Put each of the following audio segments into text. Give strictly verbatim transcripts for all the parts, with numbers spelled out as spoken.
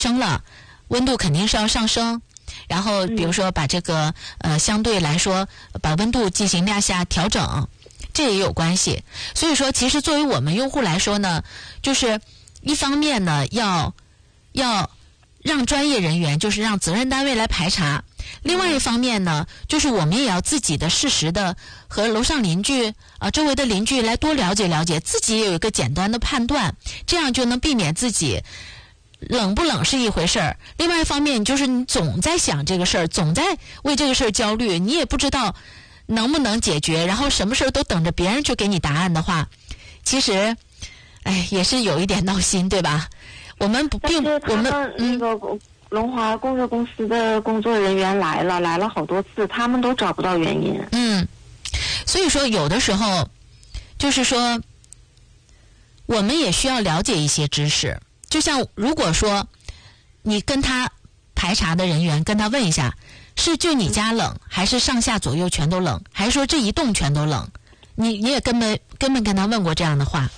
升了，温度肯定是要上升。然后比如说把这个呃相对来说把温度进行量下调整，这也有关系。所以说其实作为我们用户来说呢，就是一方面呢要要让专业人员，就是让责任单位来排查，另外一方面呢就是我们也要自己的适时的和楼上邻居啊、呃、周围的邻居来多了解了解，自己也有一个简单的判断，这样就能避免自己冷不冷是一回事儿，另外一方面就是你总在想这个事儿，总在为这个事儿焦虑，你也不知道能不能解决，然后什么事儿都等着别人去给你答案的话，其实哎也是有一点闹心，对吧？我们不并我们那个龙华供热公司的工作人员来了来了好多次，他们都找不到原因。 嗯，所以说有的时候就是说我们也需要了解一些知识。就像如果说你跟他排查的人员跟他问一下，是就你家冷还是上下左右全都冷，还是说这一栋全都冷，你你也根本根本跟他问过这样的话？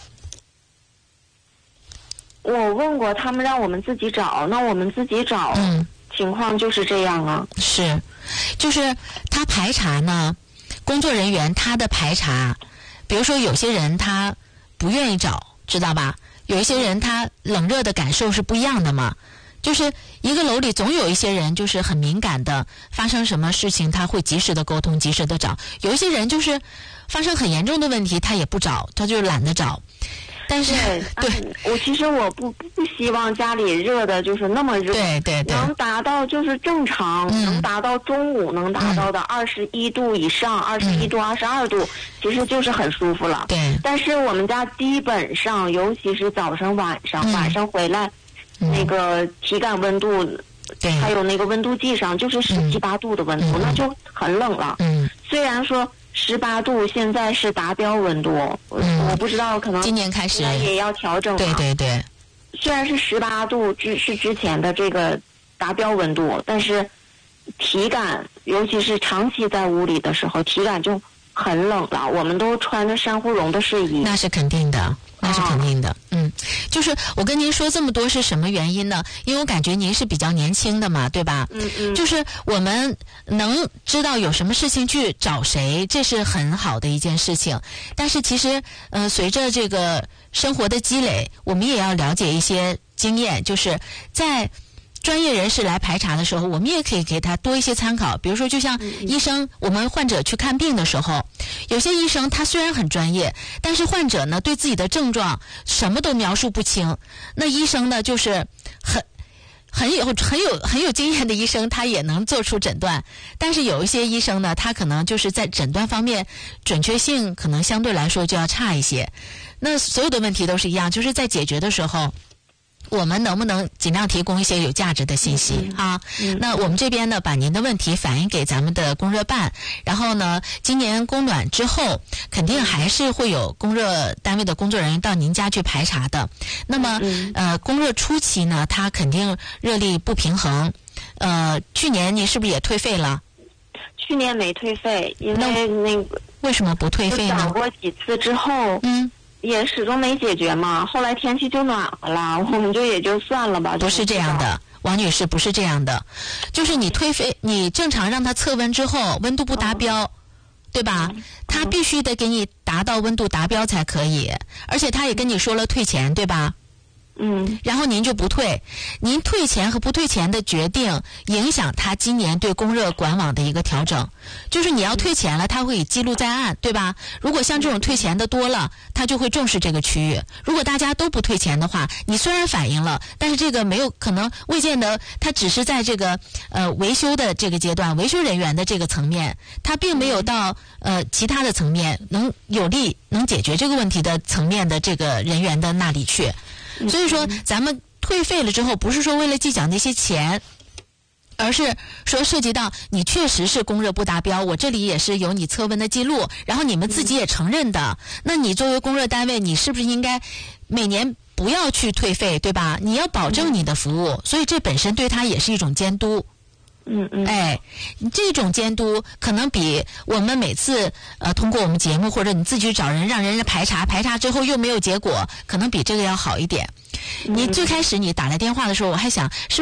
我问过，他们让我们自己找，那我们自己找， 嗯， 情况就是这样啊。 是，就是他排查呢，工作人员他的排查，比如说有些人他不愿意找，知道吧？有一些人他冷热的感受是不一样的嘛，就是一个楼里总有一些人就是很敏感的，发生什么事情他会及时的沟通，及时的找，有一些人就是发生很严重的问题他也不找，他就懒得找。但是对、 嗯、我其实我不不希望家里热的就是那么热， 对对对， 能达到就是正常、嗯、能达到中午能达到的二十一度以上，二十一度二十二度其实就是很舒服了。 对， 但是我们家基本上尤其是早上晚上、嗯、晚上回来、嗯、那个体感温度对， 还有那个温度计上就是十七八度的温度、嗯、那就很冷了。 嗯， 虽然说十八度现在是达标温度，嗯、我不知道可能今年开始也要调整。 对对对， 虽然是十八度之是之前的这个达标温度，但是体感尤其是长期在屋里的时候，体感就很冷了。我们都穿着珊瑚绒的睡衣， 那是肯定的。那是肯定的、啊、嗯，就是我跟您说这么多是什么原因呢？因为我感觉您是比较年轻的嘛，对吧？ 嗯嗯， 就是我们能知道有什么事情去找谁，这是很好的一件事情。但是其实呃随着这个生活的积累，我们也要了解一些经验，就是在专业人士来排查的时候，我们也可以给他多一些参考。比如说就像医生，我们患者去看病的时候，有些医生他虽然很专业，但是患者呢对自己的症状什么都描述不清，那医生呢就是很很有很有很有经验的医生，他也能做出诊断，但是有一些医生呢，他可能就是在诊断方面准确性可能相对来说就要差一些。那所有的问题都是一样，就是在解决的时候我们能不能尽量提供一些有价值的信息、嗯、啊、嗯？那我们这边呢，把您的问题反映给咱们的供热办，然后呢，今年供暖之后，肯定还是会有供热单位的工作人员到您家去排查的。那么，嗯、呃，供热初期呢，它肯定热力不平衡。呃，去年您是不是也退费了？ 去年没退费，因为那个为什么不退费呢？ 找过几次之后， 嗯。 也始终没解决嘛，后来天气就暖和了，我们就也就算了吧。 不是这样的，王女士，不是这样的，就是你退费，你正常让他测温之后，温度不达标，哦、对吧？嗯、他必须得给你达到温度达标才可以，而且他也跟你说了退钱，对吧？ 嗯， 然后您就不退，您退钱和不退钱的决定影响他今年对供热管网的一个调整。就是你要退钱了，他会记录在案，对吧？如果像这种退钱的多了，他就会重视这个区域。如果大家都不退钱的话，你虽然反映了，但是这个没有可能未见得，他只是在这个呃维修的这个阶段，维修人员的这个层面，他并没有到呃其他的层面能有力能解决这个问题的层面的这个人员的那里去。所以说咱们退费了之后，不是说为了计较那些钱，而是说涉及到你确实是供热不达标，我这里也是有你测温的记录，然后你们自己也承认的，那你作为供热单位，你是不是应该每年不要去退费，对吧？你要保证你的服务，所以这本身对他也是一种监督。 嗯嗯， 哎，这种监督可能比我们每次呃通过我们节目或者你自己去找人让人家排查，排查之后又没有结果，可能比这个要好一点。 你最开始你打来电话的时候，我还想是